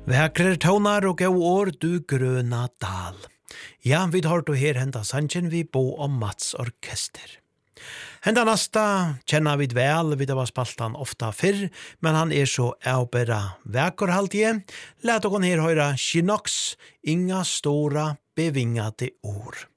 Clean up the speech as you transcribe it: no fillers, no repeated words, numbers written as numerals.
Väkrer tonar och gå år du gröna dal. Ja, vi tar då här hända sanchen vi Bo och Mats orkester. Hända nästa känner vi väl vid det var spaltan ofta förr, men han så avbera väkorhaltige. Lät oss här höra Chinox, inga stora bevingade ord.